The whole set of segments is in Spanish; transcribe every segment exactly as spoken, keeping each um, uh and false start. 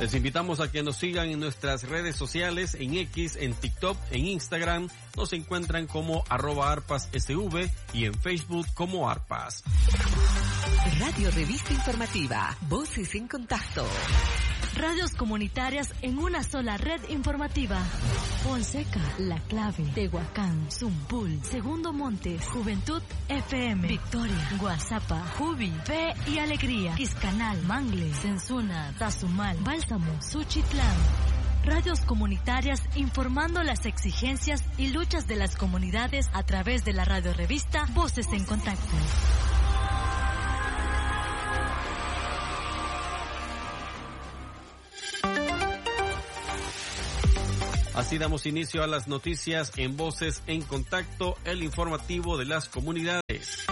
Les invitamos a que nos sigan en nuestras redes sociales, en X, en TikTok, en Instagram. Nos encuentran como arroba arpas sv y en Facebook como arpas. Radio Revista Informativa, Voces en Contacto. Radios comunitarias en una sola red informativa. Fonseca, La Clave, Tehuacán, Zumpul, Segundo Montes, Juventud F M, Victoria, Guazapa, Jubi, Fe y Alegría, Quiscanal, Mangle, Sensuna, Tazumal, Bálsamo, Suchitlán. Radios comunitarias informando las exigencias y luchas de las comunidades a través de la radio revista Voces en Contacto. Así damos inicio a las noticias en Voces en Contacto, el informativo de las comunidades.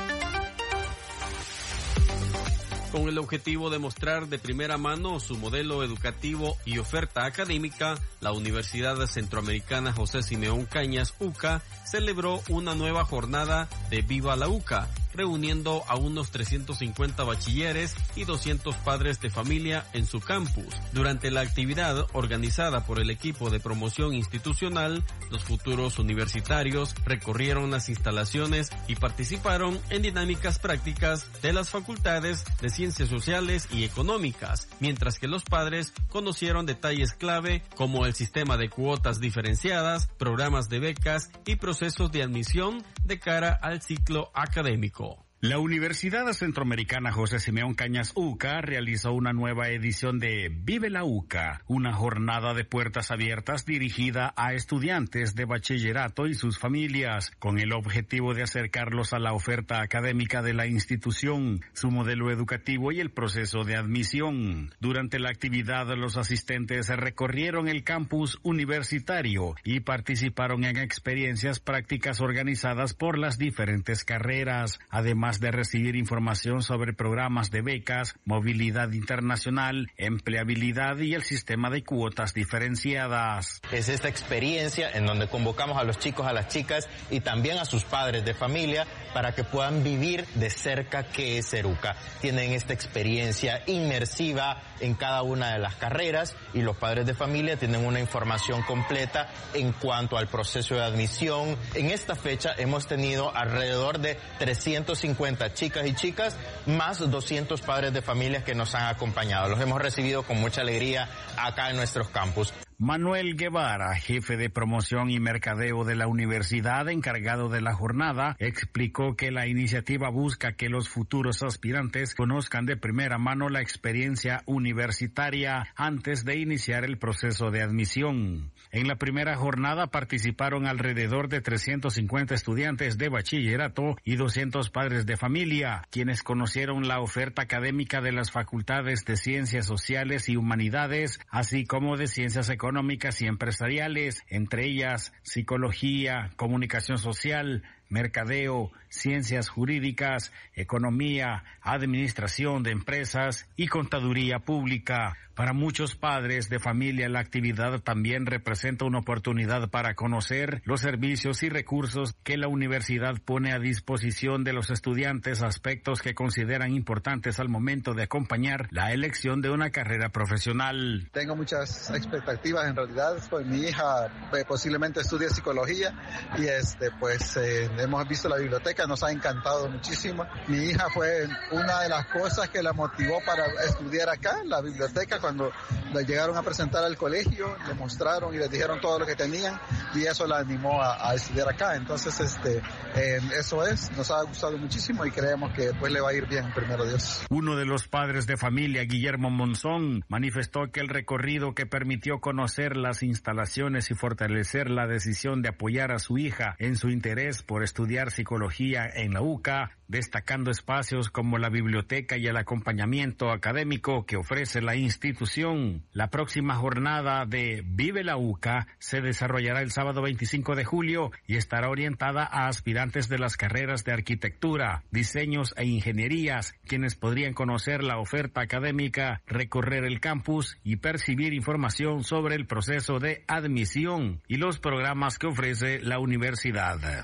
Con el objetivo de mostrar de primera mano su modelo educativo y oferta académica, la Universidad Centroamericana José Simeón Cañas U C A celebró una nueva jornada de Viva la U C A, reuniendo a unos trescientos cincuenta bachilleres y doscientos padres de familia en su campus. Durante la actividad organizada por el equipo de promoción institucional, los futuros universitarios recorrieron las instalaciones y participaron en dinámicas prácticas de las facultades de Ciencias Sociales y Económicas, mientras que los padres conocieron detalles clave como el sistema de cuotas diferenciadas, programas de becas y procesos de admisión de cara al ciclo académico. La Universidad Centroamericana José Simeón Cañas U C A realizó una nueva edición de Vive la U C A, una jornada de puertas abiertas dirigida a estudiantes de bachillerato y sus familias, con el objetivo de acercarlos a la oferta académica de la institución, su modelo educativo y el proceso de admisión. Durante la actividad, los asistentes recorrieron el campus universitario y participaron en experiencias prácticas organizadas por las diferentes carreras, además de recibir información sobre programas de becas, movilidad internacional, empleabilidad y el sistema de cuotas diferenciadas. Es esta experiencia en donde convocamos a los chicos, a las chicas y también a sus padres de familia para que puedan vivir de cerca qué es ser U C A. Tienen esta experiencia inmersiva en cada una de las carreras y los padres de familia tienen una información completa en cuanto al proceso de admisión. En esta fecha hemos tenido alrededor de trescientos cincuenta chicas y chicas, más doscientos padres de familias que nos han acompañado. Los hemos recibido con mucha alegría acá en nuestros campus. Manuel Guevara, jefe de promoción y mercadeo de la universidad encargado de la jornada, explicó que la iniciativa busca que los futuros aspirantes conozcan de primera mano la experiencia universitaria antes de iniciar el proceso de admisión. En la primera jornada participaron alrededor de trescientos cincuenta estudiantes de bachillerato y doscientos padres de familia, quienes conocieron la oferta académica de las facultades de Ciencias Sociales y Humanidades, así como de Ciencias Económicas económicas y empresariales, entre ellas psicología, comunicación social, mercadeo, ciencias jurídicas, economía, administración de empresas y contaduría pública. Para muchos padres de familia, la actividad también representa una oportunidad para conocer los servicios y recursos que la universidad pone a disposición de los estudiantes, aspectos que consideran importantes al momento de acompañar la elección de una carrera profesional. Tengo muchas expectativas en realidad, pues mi hija eh, posiblemente estudia psicología y este pues eh, hemos visto la biblioteca, nos ha encantado muchísimo. Mi hija fue una de las cosas que la motivó para estudiar acá, la biblioteca, cuando la llegaron a presentar al colegio, le mostraron y les dijeron todo lo que tenían y eso la animó a, a estudiar acá. Entonces, este, eh, eso es, nos ha gustado muchísimo y creemos que pues le va a ir bien, primero Dios. Uno de los padres de familia, Guillermo Monzón, manifestó que el recorrido que permitió conocer las instalaciones y fortalecer la decisión de apoyar a su hija en su interés por estudiar psicología en la U C A, destacando espacios como la biblioteca y el acompañamiento académico que ofrece la institución. La próxima jornada de Vive la U C A se desarrollará el sábado veinticinco de julio y estará orientada a aspirantes de las carreras de arquitectura, diseños e ingenierías, quienes podrían conocer la oferta académica, recorrer el campus y percibir información sobre el proceso de admisión y los programas que ofrece la universidad.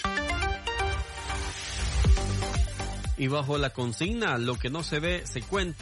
Y bajo la consigna "lo que no se ve, se cuenta",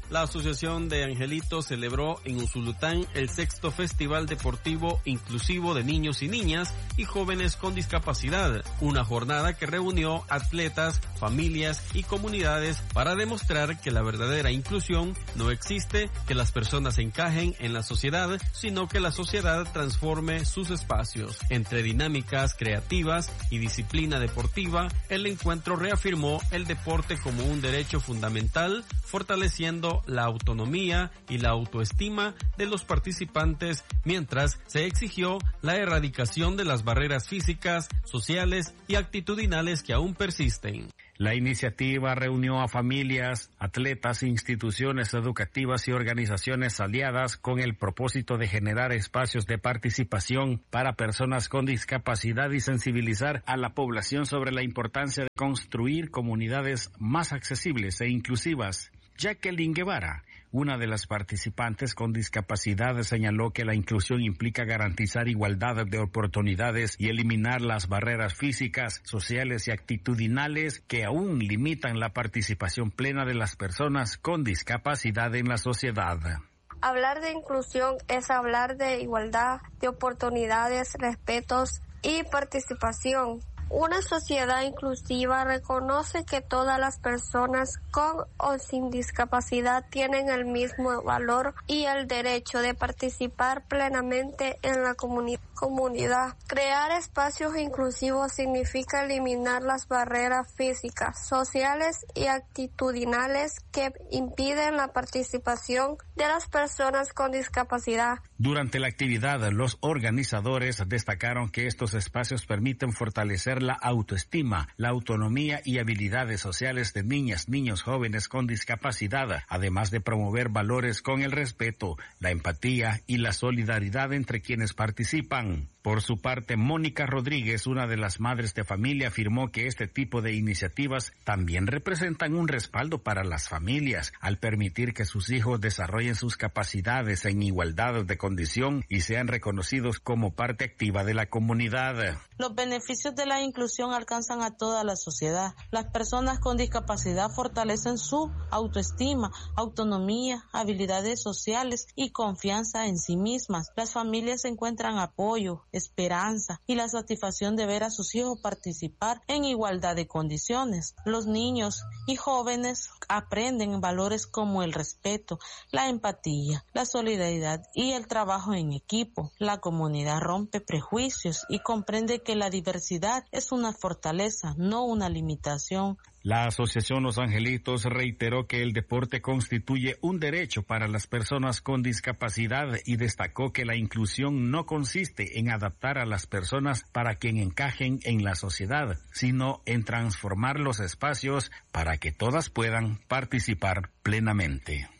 La Asociación de Angelitos celebró en Usulután el sexto Festival Deportivo Inclusivo de Niños y Niñas y Jóvenes con Discapacidad, una jornada que reunió atletas, familias y comunidades para demostrar que la verdadera inclusión no existe, que las personas encajen en la sociedad, sino que la sociedad transforme sus espacios. Entre dinámicas creativas y disciplina deportiva, el encuentro reafirmó el deporte como un derecho fundamental, fortaleciendo la autonomía y la autoestima de los participantes, mientras se exigió la erradicación de las barreras físicas, sociales y actitudinales que aún persisten. La iniciativa reunió a familias, atletas, instituciones educativas y organizaciones aliadas con el propósito de generar espacios de participación para personas con discapacidad y sensibilizar a la población sobre la importancia de construir comunidades más accesibles e inclusivas. Jacqueline Guevara, una de las participantes con discapacidad, señaló que la inclusión implica garantizar igualdad de oportunidades y eliminar las barreras físicas, sociales y actitudinales que aún limitan la participación plena de las personas con discapacidad en la sociedad. Hablar de inclusión es hablar de igualdad de oportunidades, respetos y participación. Una sociedad inclusiva reconoce que todas las personas con o sin discapacidad tienen el mismo valor y el derecho de participar plenamente en la comuni- comunidad. Crear espacios inclusivos significa eliminar las barreras físicas, sociales y actitudinales que impiden la participación de las personas con discapacidad. Durante la actividad, los organizadores destacaron que estos espacios permiten fortalecer la autoestima, la autonomía y habilidades sociales de niñas, niños, jóvenes con discapacidad, además de promover valores con el respeto, la empatía y la solidaridad entre quienes participan. Por su parte, Mónica Rodríguez, una de las madres de familia, afirmó que este tipo de iniciativas también representan un respaldo para las familias, al permitir que sus hijos desarrollen sus capacidades en igualdad de condición y sean reconocidos como parte activa de la comunidad. Los beneficios de la inclusión alcanzan a toda la sociedad. Las personas con discapacidad fortalecen su autoestima, autonomía, habilidades sociales y confianza en sí mismas. Las familias encuentran apoyo, esperanza y la satisfacción de ver a sus hijos participar en igualdad de condiciones. Los niños y jóvenes aprenden valores como el respeto, la empatía, la solidaridad y el trabajo en equipo. La comunidad rompe prejuicios y comprende que la diversidad es una fortaleza, no una limitación. La Asociación Los Angelitos reiteró que el deporte constituye un derecho para las personas con discapacidad y destacó que la inclusión no consiste en adaptar a las personas para que encajen en la sociedad, sino en transformar los espacios para que todas puedan participar plenamente.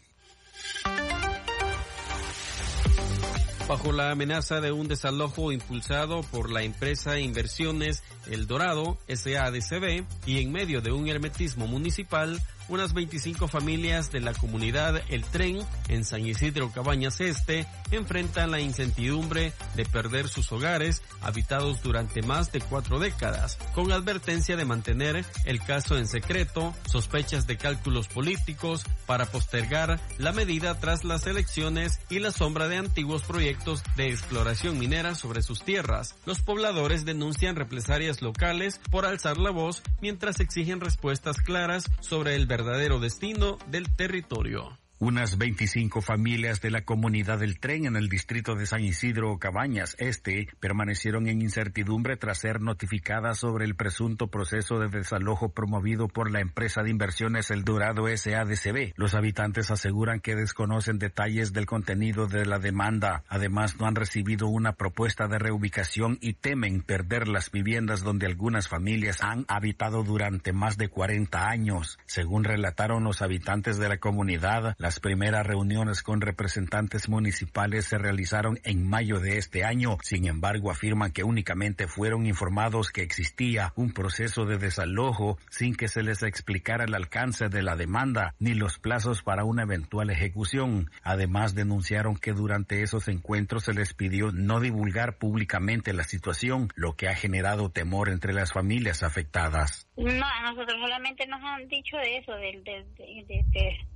Bajo la amenaza de un desalojo impulsado por la empresa Inversiones El Dorado, S A D C B, y en medio de un hermetismo municipal, unas veinticinco familias de la comunidad El Tren, en San Isidro Cabañas Este, enfrentan la incertidumbre de perder sus hogares, habitados durante más de cuatro décadas, con advertencia de mantener el caso en secreto, sospechas de cálculos políticos para postergar la medida tras las elecciones y la sombra de antiguos proyectos de exploración minera sobre sus tierras. Los pobladores denuncian represalias locales por alzar la voz, mientras exigen respuestas claras sobre el verdadero destino del territorio. Unas veinticinco familias de la comunidad del Tren en el distrito de San Isidro Cabañas Este permanecieron en incertidumbre tras ser notificadas sobre el presunto proceso de desalojo promovido por la empresa de inversiones El Dorado S A D C B. Los habitantes aseguran que desconocen detalles del contenido de la demanda. Además, no han recibido una propuesta de reubicación y temen perder las viviendas donde algunas familias han habitado durante más de cuarenta años. Según relataron los habitantes de la comunidad, la Las primeras reuniones con representantes municipales se realizaron en mayo de este año. Sin embargo, afirman que únicamente fueron informados que existía un proceso de desalojo sin que se les explicara el alcance de la demanda ni los plazos para una eventual ejecución. Además, denunciaron que durante esos encuentros se les pidió no divulgar públicamente la situación, lo que ha generado temor entre las familias afectadas. No, a nosotros solamente nos han dicho de eso, de, de, de, de, de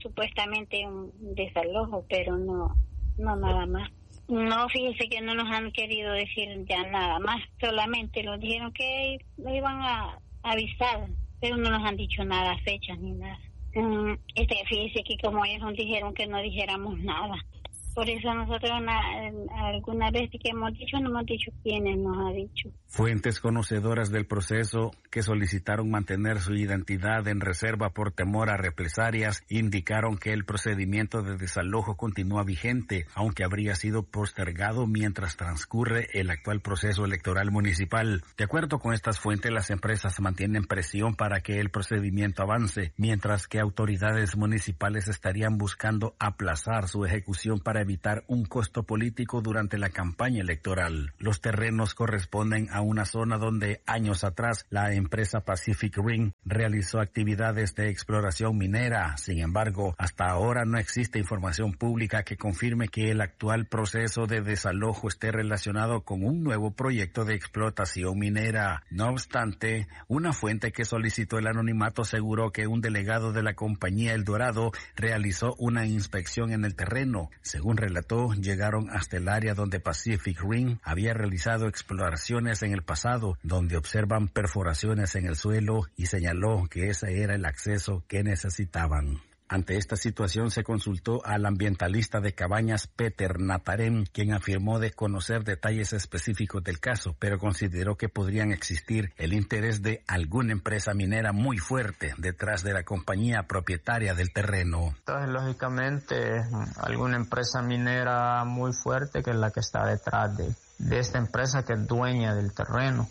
supuestamente un desalojo, pero no, no nada más. No, fíjese que no nos han querido decir ya nada más, solamente nos dijeron que nos iban a avisar, pero no nos han dicho nada, fechas ni nada. Um, este, fíjese que como ellos nos dijeron que no dijéramos nada. Por eso nosotros una, alguna vez que hemos dicho, no hemos dicho quiénes nos ha dicho. Fuentes conocedoras del proceso que solicitaron mantener su identidad en reserva por temor a represalias indicaron que el procedimiento de desalojo continúa vigente, aunque habría sido postergado mientras transcurre el actual proceso electoral municipal. De acuerdo con estas fuentes, las empresas mantienen presión para que el procedimiento avance, mientras que autoridades municipales estarían buscando aplazar su ejecución para evitar un costo político durante la campaña electoral. Los terrenos corresponden a una zona donde años atrás la empresa Pacific Rim realizó actividades de exploración minera. Sin embargo, hasta ahora no existe información pública que confirme que el actual proceso de desalojo esté relacionado con un nuevo proyecto de explotación minera. No obstante, una fuente que solicitó el anonimato aseguró que un delegado de la compañía El Dorado realizó una inspección en el terreno. Según relató, llegaron hasta el área donde Pacific Rim había realizado exploraciones en el pasado, donde observan perforaciones en el suelo y señaló que ese era el acceso que necesitaban. Ante esta situación se consultó al ambientalista de Cabañas, Peter Natarén, quien afirmó desconocer detalles específicos del caso, pero consideró que podrían existir el interés de alguna empresa minera muy fuerte detrás de la compañía propietaria del terreno. Entonces, lógicamente, alguna empresa minera muy fuerte que es la que está detrás de, de esta empresa que es dueña del terreno.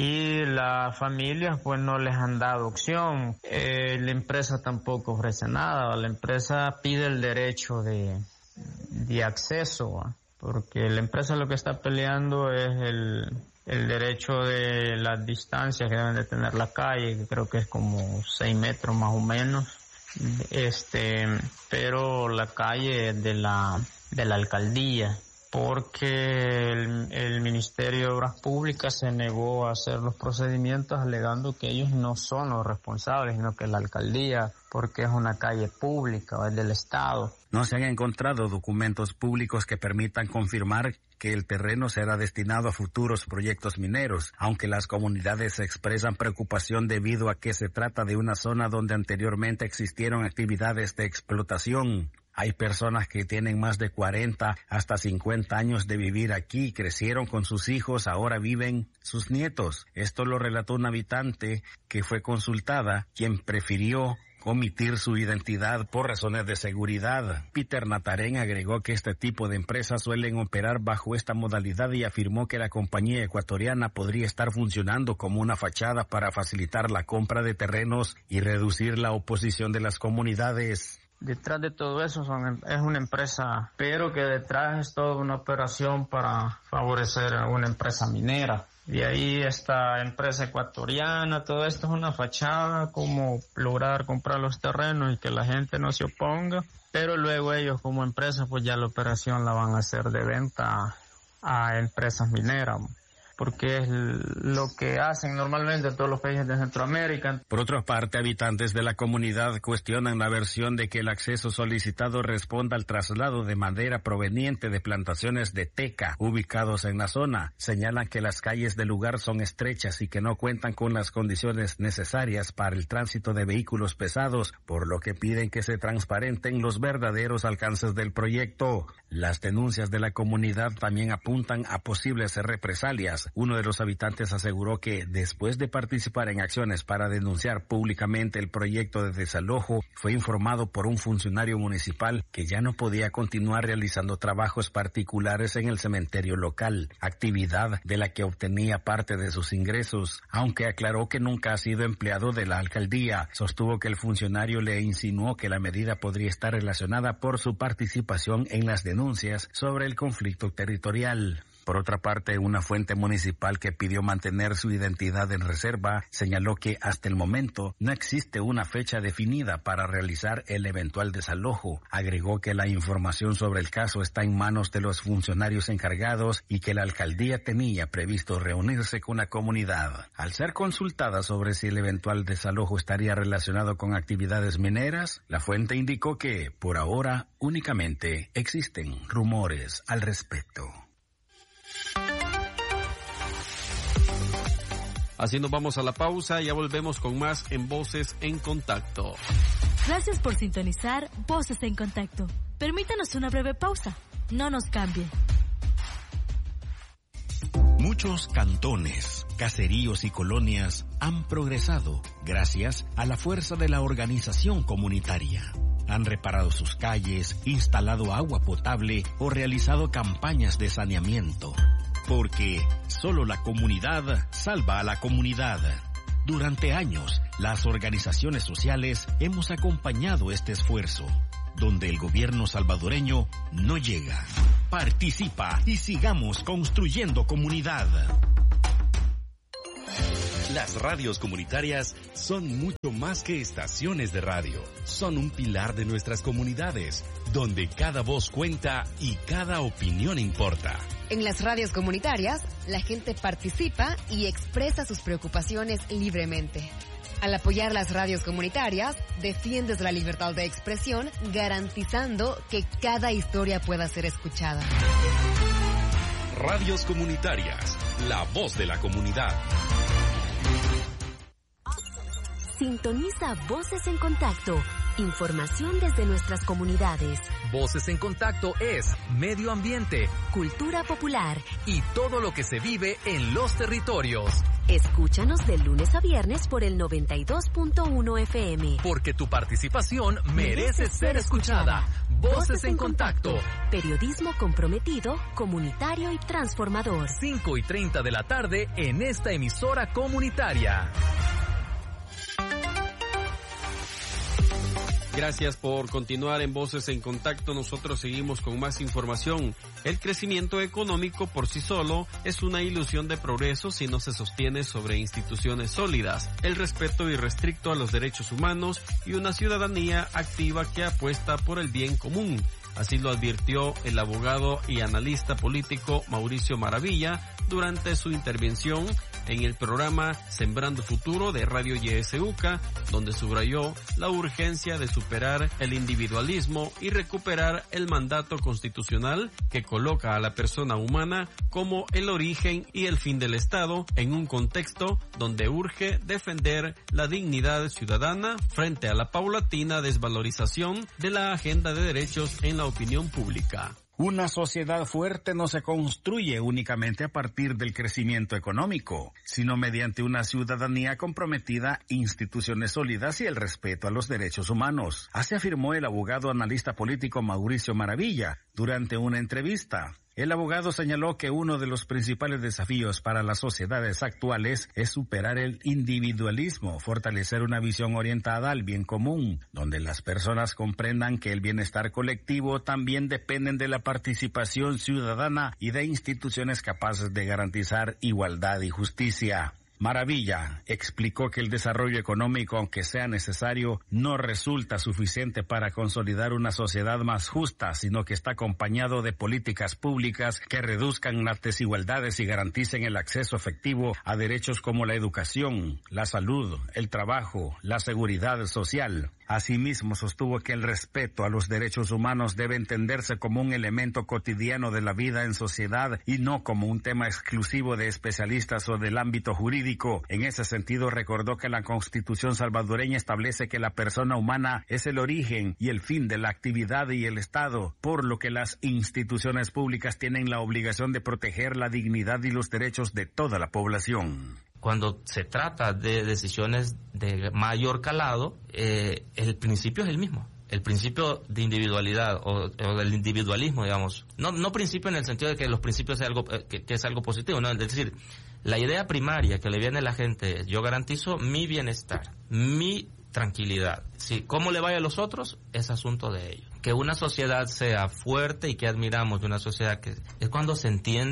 Y las familias pues no les han dado opción, eh, la empresa tampoco ofrece nada, la empresa pide el derecho de, de acceso, ¿eh? Porque la empresa lo que está peleando es el, el derecho de las distancias que deben de tener la calle, que creo que es como seis metros más o menos, este, pero la calle es de la, de la alcaldía. Porque el, el Ministerio de Obras Públicas se negó a hacer los procedimientos alegando que ellos no son los responsables, sino que la alcaldía, porque es una calle pública o es del Estado. No se han encontrado documentos públicos que permitan confirmar que el terreno será destinado a futuros proyectos mineros, aunque las comunidades expresan preocupación debido a que se trata de una zona donde anteriormente existieron actividades de explotación. Hay personas que tienen más de cuarenta hasta cincuenta años de vivir aquí, crecieron con sus hijos, ahora viven sus nietos. Esto lo relató un habitante que fue consultada, quien prefirió omitir su identidad por razones de seguridad. Peter Natarén agregó que este tipo de empresas suelen operar bajo esta modalidad y afirmó que la compañía ecuatoriana podría estar funcionando como una fachada para facilitar la compra de terrenos y reducir la oposición de las comunidades. Detrás de todo eso son, es una empresa, pero que detrás es toda una operación para favorecer a una empresa minera. De ahí esta empresa ecuatoriana, todo esto es una fachada, como lograr comprar los terrenos y que la gente no se oponga. Pero luego ellos como empresa, pues ya la operación la van a hacer de venta a empresas mineras, porque es lo que hacen normalmente todos los países de Centroamérica. Por otra parte, habitantes de la comunidad cuestionan la versión de que el acceso solicitado responda al traslado de madera proveniente de plantaciones de teca ubicados en la zona. Señalan que las calles del lugar son estrechas y que no cuentan con las condiciones necesarias para el tránsito de vehículos pesados, por lo que piden que se transparenten los verdaderos alcances del proyecto. Las denuncias de la comunidad también apuntan a posibles represalias. Uno de los habitantes aseguró que después de participar en acciones para denunciar públicamente el proyecto de desalojo, fue informado por un funcionario municipal que ya no podía continuar realizando trabajos particulares en el cementerio local, actividad de la que obtenía parte de sus ingresos, aunque aclaró que nunca ha sido empleado de la alcaldía. Sostuvo que el funcionario le insinuó que la medida podría estar relacionada por su participación en las denuncias sobre el conflicto territorial. Por otra parte, una fuente municipal que pidió mantener su identidad en reserva señaló que hasta el momento no existe una fecha definida para realizar el eventual desalojo. Agregó que la información sobre el caso está en manos de los funcionarios encargados y que la alcaldía tenía previsto reunirse con la comunidad. Al ser consultada sobre si el eventual desalojo estaría relacionado con actividades mineras, la fuente indicó que, por ahora, únicamente existen rumores al respecto. Así nos vamos a la pausa, ya volvemos con más en Voces en Contacto. Gracias por sintonizar Voces en Contacto. Permítanos una breve pausa. No nos cambie. Muchos cantones, caseríos y colonias han progresado gracias a la fuerza de la organización comunitaria. Han reparado sus calles, instalado agua potable o realizado campañas de saneamiento. Porque solo la comunidad salva a la comunidad. Durante años, las organizaciones sociales hemos acompañado este esfuerzo, donde el gobierno salvadoreño no llega. Participa y sigamos construyendo comunidad. Las radios comunitarias son mucho más que estaciones de radio. Son un pilar de nuestras comunidades, donde cada voz cuenta y cada opinión importa. En las radios comunitarias, la gente participa y expresa sus preocupaciones libremente. Al apoyar las radios comunitarias, defiendes la libertad de expresión, garantizando que cada historia pueda ser escuchada. Radios comunitarias, la voz de la comunidad. Sintoniza Voces en Contacto, información desde nuestras comunidades. Voces en Contacto es medio ambiente, cultura popular y todo lo que se vive en los territorios. Escúchanos de lunes a viernes por el noventa y dos punto uno F M. Porque tu participación merece ser escuchada. Voces en Contacto. Periodismo comprometido, comunitario y transformador. cinco y treinta de la tarde en esta emisora comunitaria. Gracias por continuar en Voces en Contacto. Nosotros seguimos con más información. El crecimiento económico por sí solo es una ilusión de progreso si no se sostiene sobre instituciones sólidas, el respeto irrestricto a los derechos humanos y una ciudadanía activa que apuesta por el bien común. Así lo advirtió el abogado y analista político Mauricio Maravilla durante su intervención en el programa Sembrando Futuro de Radio Y S U C A, donde subrayó la urgencia de superar el individualismo y recuperar el mandato constitucional que coloca a la persona humana como el origen y el fin del Estado en un contexto donde urge defender la dignidad ciudadana frente a la paulatina desvalorización de la agenda de derechos en la opinión pública. Una sociedad fuerte no se construye únicamente a partir del crecimiento económico, sino mediante una ciudadanía comprometida, instituciones sólidas y el respeto a los derechos humanos. Así afirmó el abogado analista político Mauricio Maravilla durante una entrevista. El abogado señaló que uno de los principales desafíos para las sociedades actuales es superar el individualismo, fortalecer una visión orientada al bien común, donde las personas comprendan que el bienestar colectivo también dependen de la participación ciudadana y de instituciones capaces de garantizar igualdad y justicia. Maravilla explicó que el desarrollo económico, aunque sea necesario, no resulta suficiente para consolidar una sociedad más justa, sino que está acompañado de políticas públicas que reduzcan las desigualdades y garanticen el acceso efectivo a derechos como la educación, la salud, el trabajo, la seguridad social. Asimismo, sostuvo que el respeto a los derechos humanos debe entenderse como un elemento cotidiano de la vida en sociedad y no como un tema exclusivo de especialistas o del ámbito jurídico. En ese sentido, recordó que la Constitución salvadoreña establece que la persona humana es el origen y el fin de la actividad y el Estado, por lo que las instituciones públicas tienen la obligación de proteger la dignidad y los derechos de toda la población. Cuando se trata de decisiones de mayor calado, eh, el principio es el mismo. El principio de individualidad o, o del individualismo, digamos. No, no principio en el sentido de que los principios es algo, que, que es algo positivo, ¿no? Es decir, la idea primaria que le viene a la gente es: yo garantizo mi bienestar, mi tranquilidad. Sí, cómo le vaya a los otros es asunto de ellos. Que una sociedad sea fuerte y que admiramos de una sociedad que es cuando se entiende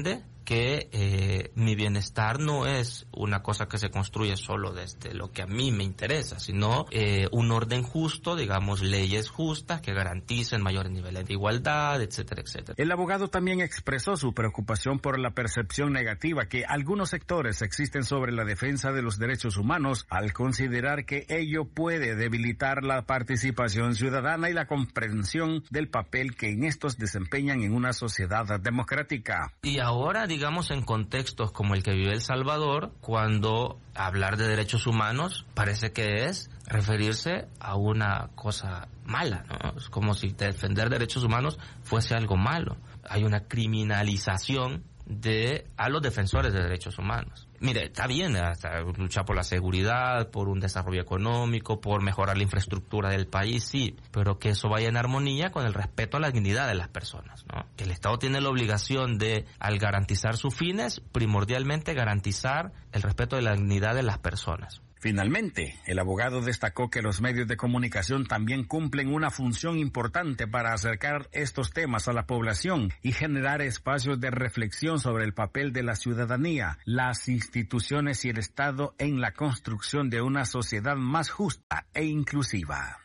que eh, mi bienestar no es una cosa que se construye solo desde lo que a mí me interesa, sino eh, un orden justo, digamos, leyes justas que garanticen mayores niveles de igualdad, etcétera, etcétera. El abogado también expresó su preocupación por la percepción negativa que algunos sectores existen sobre la defensa de los derechos humanos, al considerar que ello puede debilitar la participación ciudadana y la comprensión del papel que en estos desempeñan en una sociedad democrática. Y ahora, digamos, en contextos como el que vive El Salvador, cuando hablar de derechos humanos parece que es referirse a una cosa mala, ¿no? Es como si defender derechos humanos fuese algo malo. Hay una criminalización de a los defensores de derechos humanos. Mire, está bien hasta luchar por la seguridad, por un desarrollo económico, por mejorar la infraestructura del país, sí, pero que eso vaya en armonía con el respeto a la dignidad de las personas, ¿no? Que el Estado tiene la obligación de, al garantizar sus fines, primordialmente garantizar el respeto de la dignidad de las personas. Finalmente, el abogado destacó que los medios de comunicación también cumplen una función importante para acercar estos temas a la población y generar espacios de reflexión sobre el papel de la ciudadanía, las instituciones y el Estado en la construcción de una sociedad más justa e inclusiva.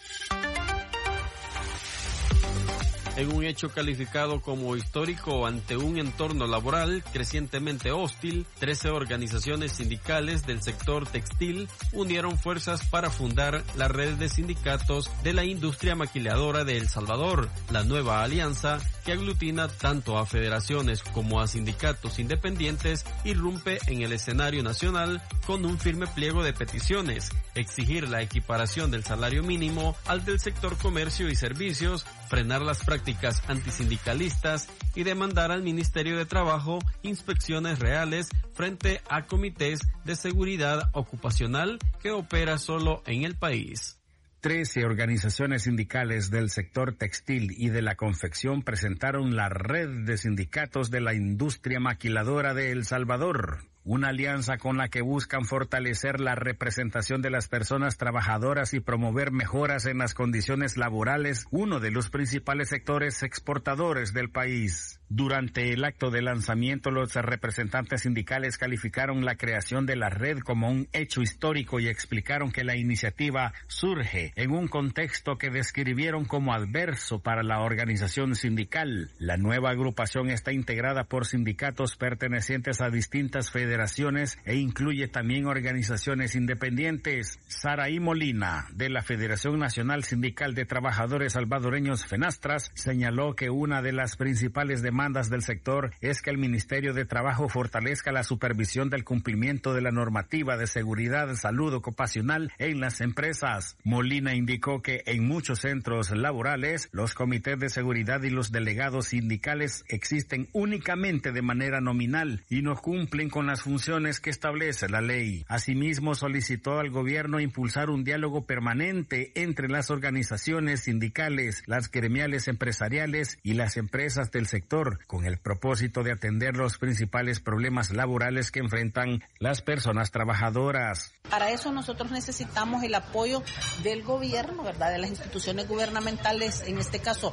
En un hecho calificado como histórico ante un entorno laboral crecientemente hostil, trece organizaciones sindicales del sector textil unieron fuerzas para fundar la red de sindicatos de la industria maquiladora de El Salvador, la nueva alianza que aglutina tanto a federaciones como a sindicatos independientes, irrumpe en el escenario nacional con un firme pliego de peticiones: exigir la equiparación del salario mínimo al del sector comercio y servicios, frenar las prácticas antisindicalistas y demandar al Ministerio de Trabajo inspecciones reales frente a comités de seguridad ocupacional que opera solo en el país. Trece organizaciones sindicales del sector textil y de la confección presentaron la red de sindicatos de la industria maquiladora de El Salvador, una alianza con la que buscan fortalecer la representación de las personas trabajadoras y promover mejoras en las condiciones laborales, uno de los principales sectores exportadores del país. Durante el acto de lanzamiento, los representantes sindicales calificaron la creación de la red como un hecho histórico y explicaron que la iniciativa surge en un contexto que describieron como adverso para la organización sindical. La nueva agrupación está integrada por sindicatos pertenecientes a distintas federaciones e incluye también organizaciones independientes. Saraí Molina, de la Federación Nacional Sindical de Trabajadores Salvadoreños FENASTRAS, señaló que una de las principales demandas del sector es que el Ministerio de Trabajo fortalezca la supervisión del cumplimiento de la normativa de seguridad, salud ocupacional en las empresas. Molina indicó que en muchos centros laborales, los comités de seguridad y los delegados sindicales existen únicamente de manera nominal y no cumplen con las funciones que establece la ley. Asimismo, solicitó al gobierno impulsar un diálogo permanente entre las organizaciones sindicales, las gremiales empresariales y las empresas del sector, con el propósito de atender los principales problemas laborales que enfrentan las personas trabajadoras. Para eso nosotros necesitamos el apoyo del gobierno, ¿verdad?, de las instituciones gubernamentales, en este caso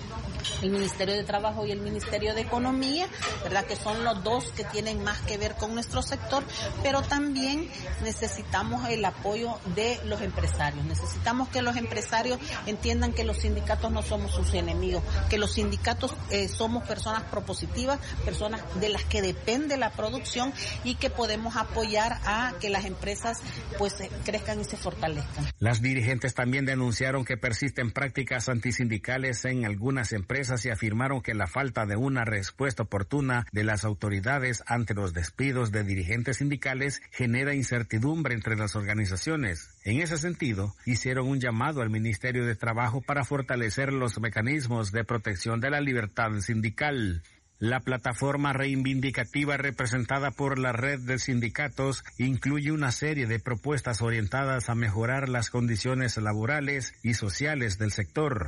el Ministerio de Trabajo y el Ministerio de Economía, ¿verdad?, que son los dos que tienen más que ver con nuestro sector, pero también necesitamos el apoyo de los empresarios. Necesitamos que los empresarios entiendan que los sindicatos no somos sus enemigos, que los sindicatos eh, somos personas propositivas, personas de las que depende la producción y que podemos apoyar a que las empresas pues crezcan y se fortalezcan. Las dirigentes también denunciaron que persisten prácticas antisindicales en algunas empresas y afirmaron que la falta de una respuesta oportuna de las autoridades ante los despidos de dirigentes sindicales genera incertidumbre entre las organizaciones. En ese sentido, hicieron un llamado al Ministerio de Trabajo para fortalecer los mecanismos de protección de la libertad sindical. La plataforma reivindicativa representada por la red de sindicatos incluye una serie de propuestas orientadas a mejorar las condiciones laborales y sociales del sector.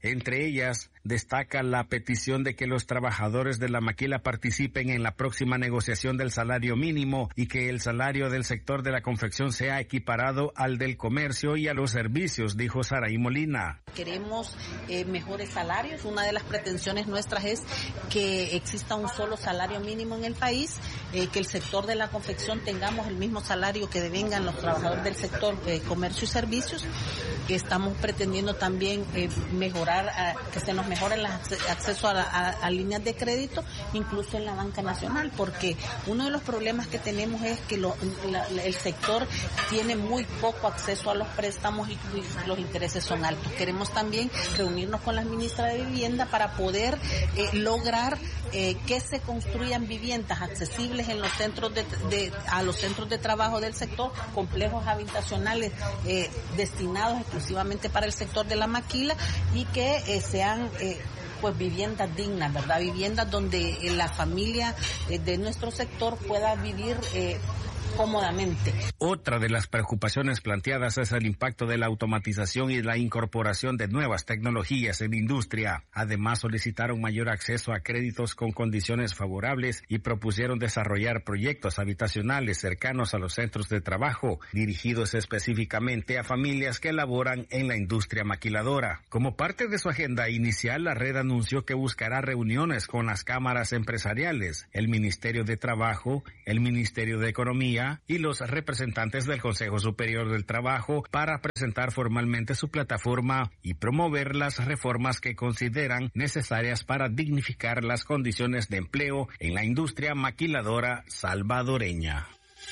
Entre ellas, destaca la petición de que los trabajadores de la maquila participen en la próxima negociación del salario mínimo y que el salario del sector de la confección sea equiparado al del comercio y a los servicios, dijo Saraí Molina. Queremos eh, mejores salarios. Una de las pretensiones nuestras es que exista un solo salario mínimo en el país, eh, que el sector de la confección tengamos el mismo salario que devengan los trabajadores del sector eh, comercio y servicios. Estamos pretendiendo también eh, mejorar, a, que se nos mejore el acceso a, a, a líneas de crédito, incluso en la banca nacional, porque uno de los problemas que tenemos es que lo, la, el sector tiene muy poco acceso a los préstamos y, y los intereses son altos. Queremos también reunirnos con la ministra de Vivienda para poder eh, lograr eh, que se construyan viviendas accesibles en los centros de, de a los centros de trabajo del sector, complejos habitacionales eh, destinados exclusivamente para el sector de la maquila y que eh, sean eh, pues viviendas dignas, ¿verdad? Viviendas donde eh, la familia eh, de nuestro sector pueda vivir eh, cómodamente. Otra de las preocupaciones planteadas es el impacto de la automatización y la incorporación de nuevas tecnologías en la industria. Además, solicitaron mayor acceso a créditos con condiciones favorables y propusieron desarrollar proyectos habitacionales cercanos a los centros de trabajo, dirigidos específicamente a familias que laboran en la industria maquiladora. Como parte de su agenda inicial, la red anunció que buscará reuniones con las cámaras empresariales, el Ministerio de Trabajo, el Ministerio de Economía y los representantes del Consejo Superior del Trabajo para presentar formalmente su plataforma y promover las reformas que consideran necesarias para dignificar las condiciones de empleo en la industria maquiladora salvadoreña.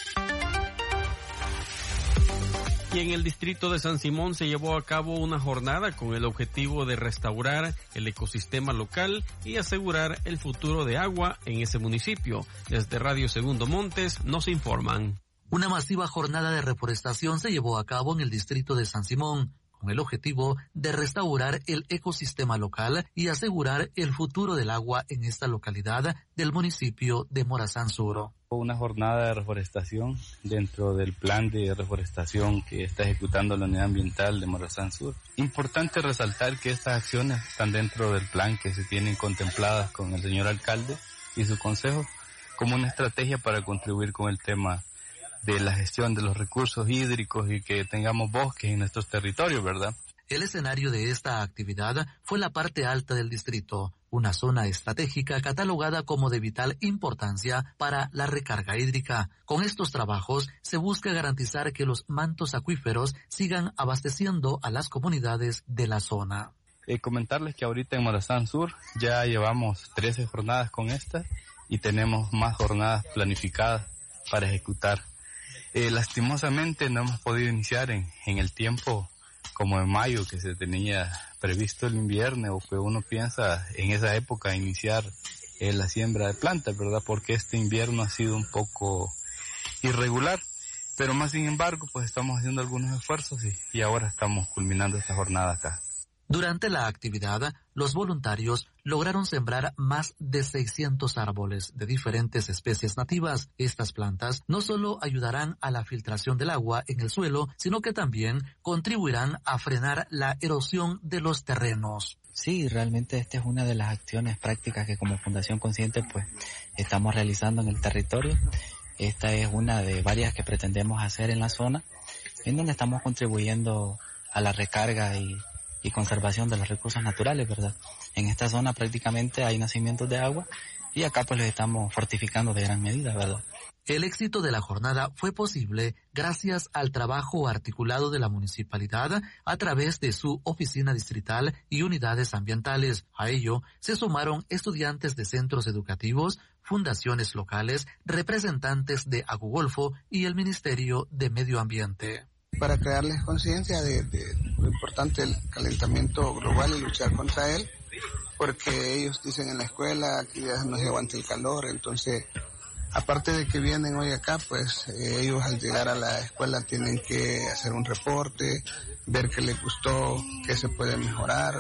Y en el distrito de San Simón se llevó a cabo una jornada con el objetivo de restaurar el ecosistema local y asegurar el futuro de agua en ese municipio. Desde Radio Segundo Montes nos informan. Una masiva jornada de reforestación se llevó a cabo en el distrito de San Simón, con el objetivo de restaurar el ecosistema local y asegurar el futuro del agua en esta localidad del municipio de Morazán Sur. Una jornada de reforestación dentro del plan de reforestación que está ejecutando la Unidad Ambiental de Morazán Sur. Importante resaltar que estas acciones están dentro del plan que se tienen contempladas con el señor alcalde y su consejo como una estrategia para contribuir con el tema de la gestión de los recursos hídricos y que tengamos bosques en nuestros territorios, ¿verdad? El escenario de esta actividad fue la parte alta del distrito, una zona estratégica catalogada como de vital importancia para la recarga hídrica. Con estos trabajos se busca garantizar que los mantos acuíferos sigan abasteciendo a las comunidades de la zona. Eh, comentarles que ahorita en Morazán Sur ya llevamos trece jornadas con esta y tenemos más jornadas planificadas para ejecutar. Eh, lastimosamente no hemos podido iniciar en, en el tiempo como en mayo que se tenía previsto el invierno o que uno piensa en esa época iniciar eh, la siembra de plantas, ¿verdad? Porque este invierno ha sido un poco irregular, pero más sin embargo pues estamos haciendo algunos esfuerzos y, y ahora estamos culminando esta jornada acá. Durante la actividad, los voluntarios lograron sembrar más de seiscientos árboles de diferentes especies nativas. Estas plantas no solo ayudarán a la filtración del agua en el suelo, sino que también contribuirán a frenar la erosión de los terrenos. Sí, realmente esta es una de las acciones prácticas que como Fundación Consciente pues estamos realizando en el territorio. Esta es una de varias que pretendemos hacer en la zona, en donde estamos contribuyendo a la recarga y y conservación de los recursos naturales, ¿verdad? En esta zona prácticamente hay nacimientos de agua y acá pues los estamos fortificando de gran medida, ¿verdad? El éxito de la jornada fue posible gracias al trabajo articulado de la municipalidad a través de su oficina distrital y unidades ambientales. A ello se sumaron estudiantes de centros educativos, fundaciones locales, representantes de Agugolfo y el Ministerio de Medio Ambiente. Para crearles conciencia de, de lo importante del calentamiento global y luchar contra él, porque ellos dicen en la escuela que ya no se aguanta el calor, entonces aparte de que vienen hoy acá, pues eh, ellos al llegar a la escuela tienen que hacer un reporte, ver qué les gustó, qué se puede mejorar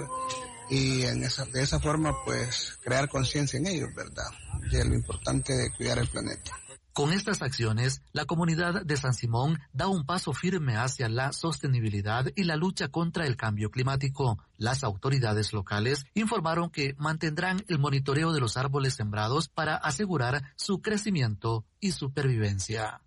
y en esa, de esa forma pues crear conciencia en ellos, ¿verdad? De lo importante de cuidar el planeta. Con estas acciones, la comunidad de San Simón da un paso firme hacia la sostenibilidad y la lucha contra el cambio climático. Las autoridades locales informaron que mantendrán el monitoreo de los árboles sembrados para asegurar su crecimiento y supervivencia.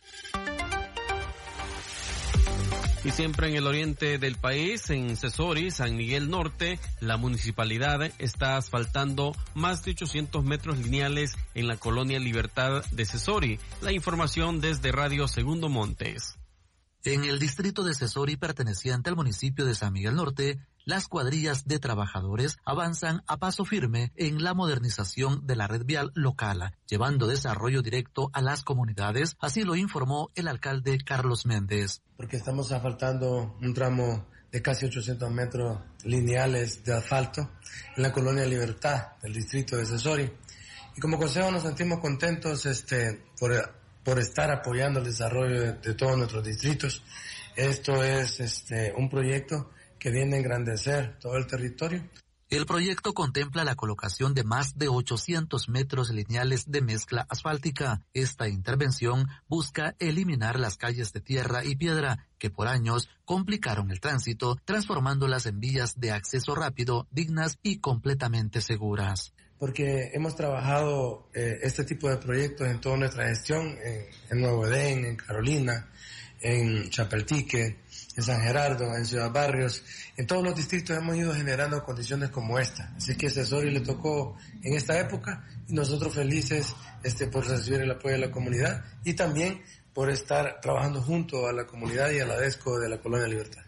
Y siempre en el oriente del país, en Cesori, San Miguel Norte, la municipalidad está asfaltando más de ochocientos metros lineales en la colonia Libertad de Cesori. La información desde Radio Segundo Montes. En el distrito de Cesori, perteneciente al municipio de San Miguel Norte, las cuadrillas de trabajadores avanzan a paso firme en la modernización de la red vial local, llevando desarrollo directo a las comunidades, así lo informó el alcalde Carlos Méndez. Porque estamos asfaltando un tramo de casi ochocientos metros lineales de asfalto en la colonia Libertad del distrito de Cesori. Y como consejo nos sentimos contentos este, por, por estar apoyando el desarrollo de, de todos nuestros distritos. Esto es este, un proyecto que viene a engrandecer todo el territorio. El proyecto contempla la colocación de más de ochocientos metros lineales de mezcla asfáltica. Esta intervención busca eliminar las calles de tierra y piedra que por años complicaron el tránsito, transformándolas en vías de acceso rápido, dignas y completamente seguras. Porque hemos trabajado eh, este tipo de proyectos en toda nuestra gestión, en, en Nuevo Edén, en Carolina, en Chapeltique, en San Gerardo, en Ciudad Barrios, en todos los distritos hemos ido generando condiciones como esta. Así que a Cesori le tocó en esta época y nosotros felices este, por recibir el apoyo de la comunidad y también por estar trabajando junto a la comunidad y a la DESCO de la Colonia Libertad.